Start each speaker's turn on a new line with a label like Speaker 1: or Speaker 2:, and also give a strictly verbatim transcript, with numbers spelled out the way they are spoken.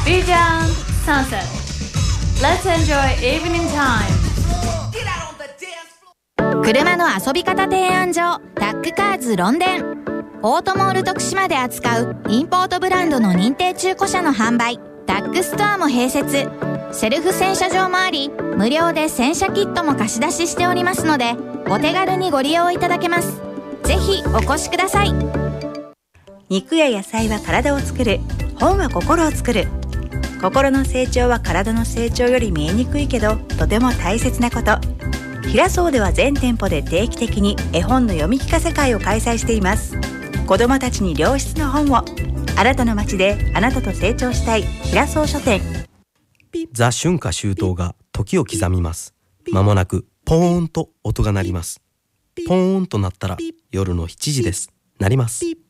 Speaker 1: Beyond Sunset. Let's enjoy evening time.
Speaker 2: 車の遊び方提案所タックカーズロンデン。オートモール徳島で扱うインポートブランドの認定中古車の販売、タックストアも併設。セルフ洗車場もあり、無料で洗車キットも貸し出ししておりますので、お手軽にご利用いただけます。ぜひお越しください。
Speaker 3: 肉や野菜は体を作る、本は心を作る。心の成長は体の成長より見えにくいけど、とても大切なこと。平荘では全店舗で定期的に絵本の読み聞かせ会を開催しています。子どもたちに良質の本を。あなたの街であなたと成長したい平荘書店。
Speaker 4: ザ・春夏秋冬が時を刻みます。まもなくポーンと音が鳴ります。ポーンと鳴ったら夜のしちじです。鳴ります。